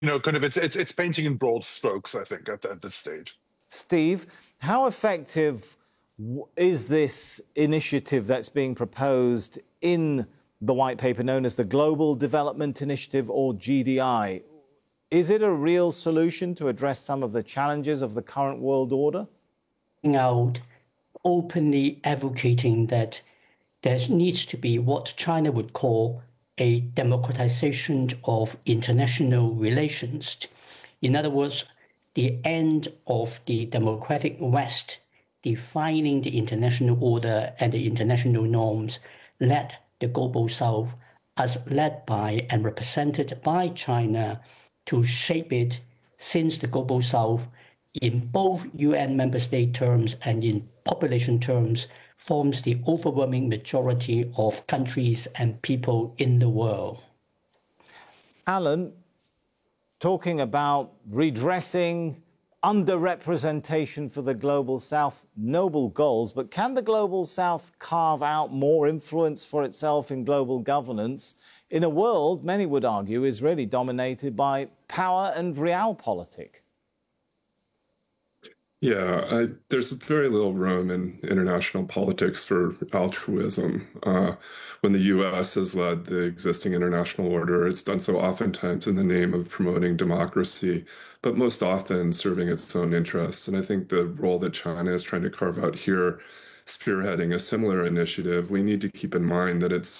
kind of it's painting in broad strokes, I think, at this stage. Steve, how effective is this initiative that's being proposed in the white paper known as the Global Development Initiative, or GDI? Is it a real solution to address some of the challenges of the current world order? Out openly advocating that there needs to be what China would call a democratization of international relations. In other words, the end of the democratic West defining the international order and the international norms, led the global South, as led by and represented by China, to shape it since the global South, in both UN member state terms and in population terms, forms the overwhelming majority of countries and people in the world. Alan, talking about redressing underrepresentation for the Global South, noble goals, but can the Global South carve out more influence for itself in global governance in a world, many would argue, is really dominated by power and realpolitik? Yeah, there's very little room in international politics for altruism. When the U.S. has led the existing international order, it's done so oftentimes in the name of promoting democracy, but most often serving its own interests. And I think the role that China is trying to carve out here, spearheading a similar initiative, we need to keep in mind that it's